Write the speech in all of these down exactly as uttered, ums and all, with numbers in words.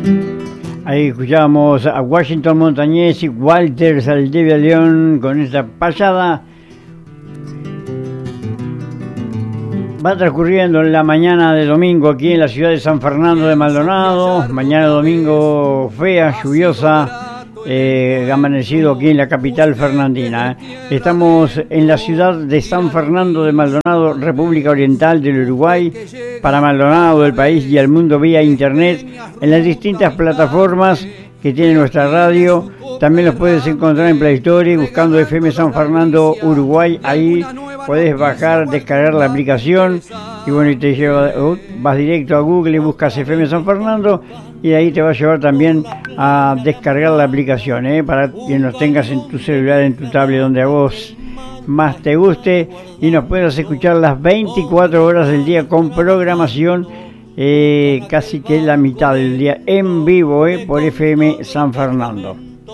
Ahí escuchamos a Washington Montañés y Walter Saldivia León con esta pasada. Va transcurriendo en la mañana de domingo aquí en la ciudad de San Fernando de Maldonado. Mañana domingo fea, lluviosa, eh, amanecido aquí en la capital fernandina. Estamos en la ciudad de San Fernando de Maldonado, República Oriental del Uruguay, para Maldonado, el país y el mundo vía internet, en las distintas plataformas que tiene nuestra radio. También los puedes encontrar en Play Store buscando F M San Fernando Uruguay. Ahí podés bajar, descargar la aplicación y bueno, y te lleva, vas directo a Google y buscas F M San Fernando y ahí te va a llevar también a descargar la aplicación, ¿eh? Para que nos tengas en tu celular, en tu tablet, donde a vos más te guste y nos puedas escuchar las veinticuatro horas del día con programación, eh, casi que la mitad del día en vivo, eh, por F M San Fernando.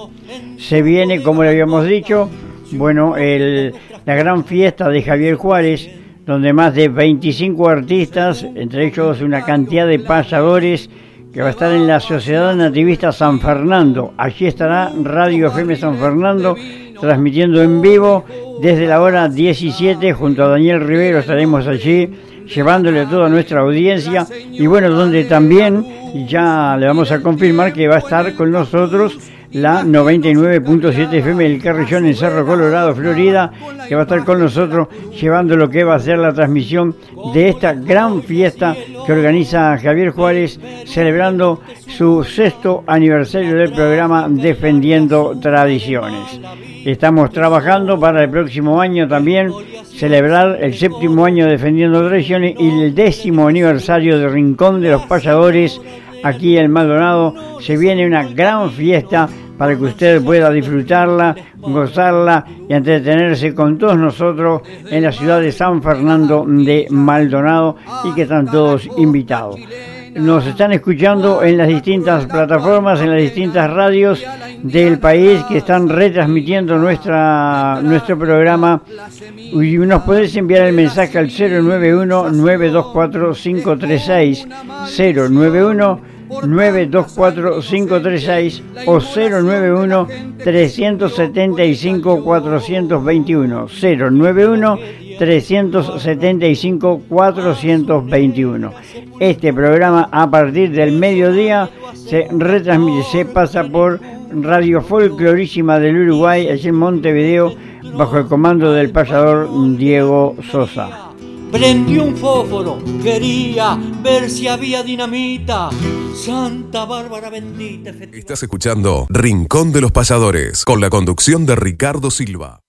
Se viene, como le habíamos dicho, bueno, el, la gran fiesta de Javier Juárez, donde más de veinticinco artistas, entre ellos una cantidad de payadores, que va a estar en la Sociedad Nativista San Fernando. Allí estará Radio F M San Fernando transmitiendo en vivo desde la hora diecisiete. Junto a Daniel Rivero estaremos allí llevándole a toda nuestra audiencia y bueno, donde también ya le vamos a confirmar que va a estar con nosotros la noventa y nueve punto siete F M del Carrillón en Cerro Colorado, Florida, que va a estar con nosotros llevando lo que va a ser la transmisión de esta gran fiesta que organiza Javier Juárez, celebrando su sexto aniversario del programa Defendiendo Tradiciones. Estamos trabajando para el próximo año también celebrar el séptimo año Defendiendo Tradiciones y el décimo aniversario de Rincón de los Payadores aquí en Maldonado. Se viene una gran fiesta para que usted pueda disfrutarla, gozarla y entretenerse con todos nosotros en la ciudad de San Fernando de Maldonado y que están todos invitados. Nos están escuchando en las distintas plataformas, en las distintas radios del país que están retransmitiendo nuestra nuestro programa y nos podés enviar el mensaje al cero nueve uno nueve dos cuatro cinco tres seis, cero nueve uno nueve dos cuatro cinco tres seis o cero nueve uno tres siete cinco cuatro dos uno, cero nueve uno tres siete cinco cuatro dos uno. Este programa a partir del mediodía se retransmite, se pasa por Radio Folclorísima del Uruguay, allí en Montevideo, bajo el comando del payador Diego Sosa. Prendió un fósforo, quería ver si había dinamita. Santa Bárbara bendita. Estás escuchando Rincón de los Payadores, con la conducción de Ricardo Silva.